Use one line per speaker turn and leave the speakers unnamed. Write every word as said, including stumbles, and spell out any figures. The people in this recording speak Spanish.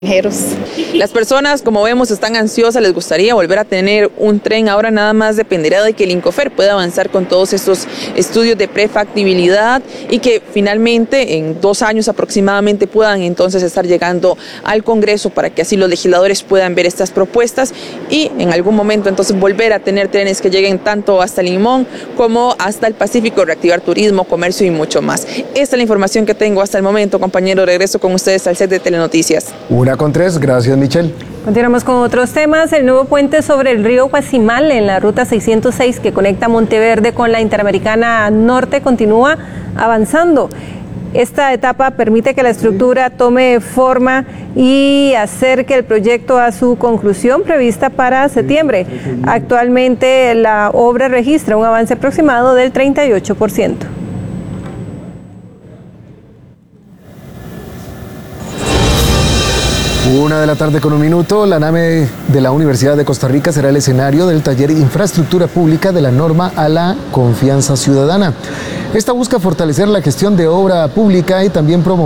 Las personas, como vemos, están ansiosas, les gustaría volver a tener un tren. Ahora nada más dependerá de que el INCOFER pueda avanzar con todos estos estudios de prefactibilidad y que finalmente en dos años aproximadamente puedan entonces estar llegando al Congreso para que así los legisladores puedan ver estas propuestas y en algún momento entonces volver a tener trenes que lleguen tanto hasta Limón como hasta el Pacífico, reactivar turismo, comercio y mucho más. Esta es la información que tengo hasta el momento, compañero. Regreso con ustedes al set de Telenoticias.
Una con tres, gracias Michelle.
Continuamos con otros temas. El nuevo puente sobre el río Guasimal en la ruta seiscientos seis que conecta Monteverde con la Interamericana Norte continúa avanzando. Esta etapa permite que la estructura tome forma y acerque el proyecto a su conclusión prevista para septiembre. Actualmente la obra registra un avance aproximado del treinta y ocho por ciento.
Una de la tarde con un minuto, la nave de la Universidad de Costa Rica será el escenario del taller Infraestructura Pública de la Norma a la Confianza Ciudadana. Esta busca fortalecer la gestión de obra pública y también promover